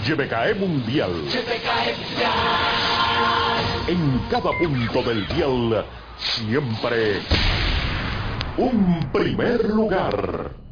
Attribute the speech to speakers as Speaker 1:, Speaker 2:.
Speaker 1: YBKE Mundial. En cada punto del dial, siempre un primer lugar.